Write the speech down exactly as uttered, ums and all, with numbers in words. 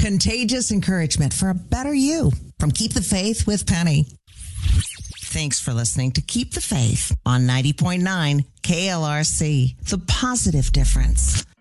Contagious encouragement for a better you from Keep the Faith with Penny. Thanks for listening to Keep the Faith on ninety point nine K L R C, The Positive Difference.